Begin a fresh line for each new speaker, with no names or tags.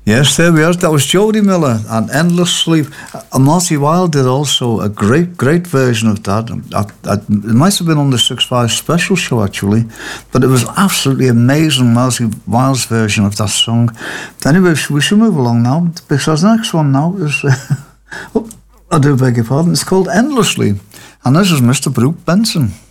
Yes, there we are. That was Jody Miller and Endless Sleep. Marty Wilde did also a great version of that. It might have been on the 6-5 special show, actually, but it was absolutely amazing, Marty Wilde's version of that song. Anyway, we should move along now, because the next one now is... I do beg your pardon. It's called Endlessly, and this is Mr. Brooke Benson.